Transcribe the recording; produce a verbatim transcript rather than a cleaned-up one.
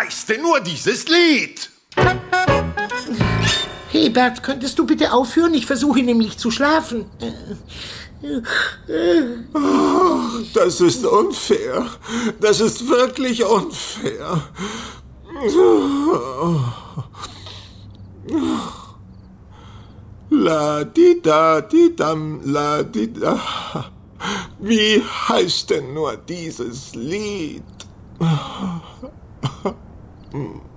heißt denn nur dieses Lied? Hebert, könntest du bitte aufhören? Ich versuche nämlich zu schlafen. Oh, das ist unfair. Das ist wirklich unfair. La di da di dam la di da. Wie heißt denn nur dieses Lied?